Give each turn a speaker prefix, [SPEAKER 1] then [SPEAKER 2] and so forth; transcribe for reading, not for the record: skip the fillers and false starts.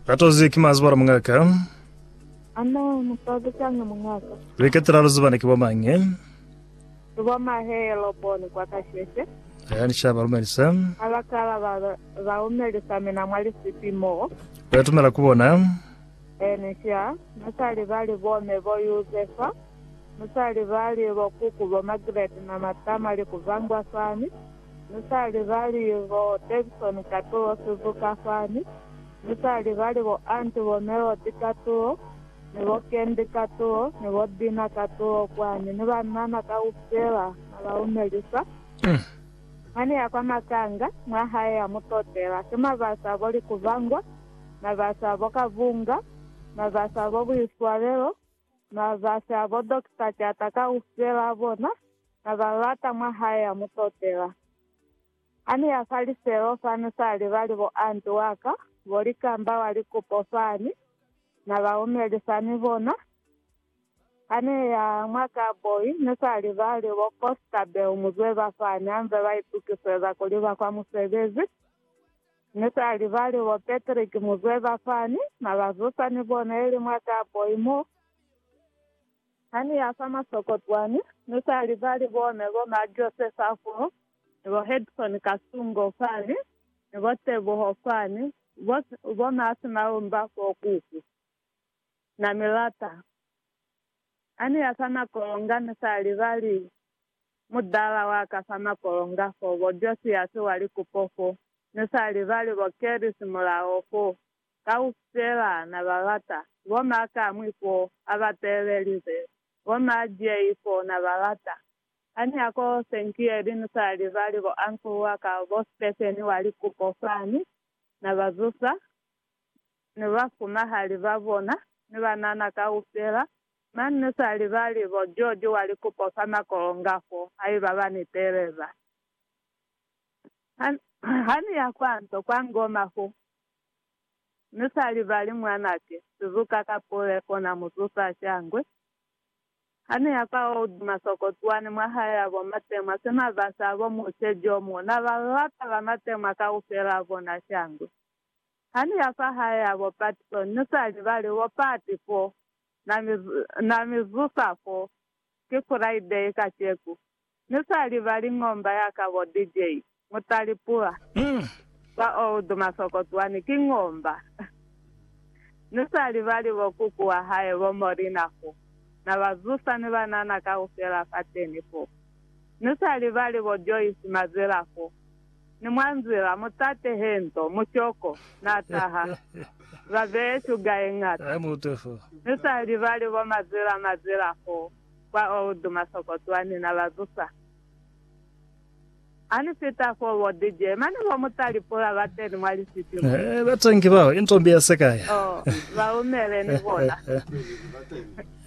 [SPEAKER 1] Katoziki mazibara mungaka.
[SPEAKER 2] Ano mutobe cyangwa mungaka.
[SPEAKER 1] Reka turaruzubana kibomange.
[SPEAKER 2] Tuboma helo poni kwa kasheshe.
[SPEAKER 1] Yani shaba rumenisa.
[SPEAKER 2] Abakala ba umelisa mina mwali sipimo.
[SPEAKER 1] Batumela kubona.
[SPEAKER 2] Nisha, nasali bali bome bo Yosefa. Nasali bali bo kuku bo Margaret na matama ali kuvangwa fani. Nasali bali bo Davidson katuo subuka fani. Nasali bali bo anti bo Melody katuo. Nibo Kendi katuo, nibo Dina katuo kwani. Niba nana kaupela na baumelisa. Hani yakwa makanga, mwahaya ya mutotela. Kima basa boli kuvangwa, na basa boka vunga, na basa bobu iswalelo, na basa bodokta chataka ufela bona, na balata mwahaya ya mutotela. Hani ya fali selo fani sali bali bo antu waka, boli kamba wali kupofani, na baumelisani bona. Hani ya mwaka boy, nesali bali bo Costa be umuzweba fani, ambe baitukisweza kuliba kwa musebezi. Nesali bali bo Patrick muzweba fani, na bazusa ni bona ili mwaka boy mo. Hani ya sama sokotwani, nesali bali bo nebo na Joseph Afo, nebo Hedson Kasungo fani, nebo Tebo ho fani, bo na asina umba kwa kuku. Na milata. Ani asana kolonga nesali bali mudala waka sana kolonga fo bojosi yasu wali kupofo nesali bali bokeri simula ofo kausela na balata woma aka mwifo abatelelize woma aje ifo na balata ani ako senkieri nesali bali bo anko waka bo Stephen wali kupofani na bazusa ne bafuma hali babona ne banana kausela Mani nesali bali bo Jojo wali kuposa na kolongafo, hai baba ni tereza. Hani ya kwanto, kwa ngoma fu. Nesali bali mwanake, tuzuka kapole kona mutusa shangwe. Hani ya kwa masoko tuwani mwahaya bo matema, sema basa bo muchejo mo, na balata ba matema ka ufela bo na shangwe. Hani ya kwa haya bo Patson, nesali bali bo pati po. Na mizusa po kikurai de kacheku nesali bali ngomba yakabo DJ mutalipua ba odu masoko twani kingomba nesali bali bokuku wa haye bo morina po na bazusa ne banana ka ufela pateni po nesali bali bo Joyce Mazela po ni mwanzira mutate hento muchoko nataha Ravesu gaengata.
[SPEAKER 1] Amutefo.
[SPEAKER 2] Nesali bali bo mazira ho. Kwa odu masoko twani na bazusa. Ani sita fo wo DJ. Mani bo mutali pola bateni mwali siti.
[SPEAKER 1] Batangi bao. Intombi ya sekaya.
[SPEAKER 2] Ba umele ni bona.